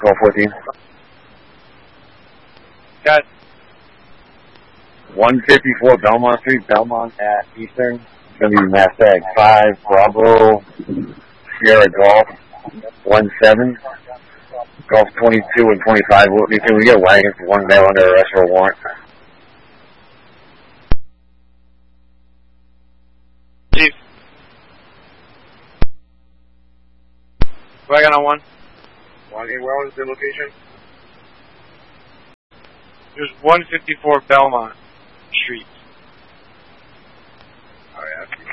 Golf 14. Got 154 Belmont Street, Belmont at Eastern. It's going to be Mustang 5, Bravo, Sierra Golf, 17, Golf 22 and 25. Can we get wagons for one male under arrest for a warrant? Chief. Wagon on 1. Where was the location? There's 154 Belmont Street. Alright,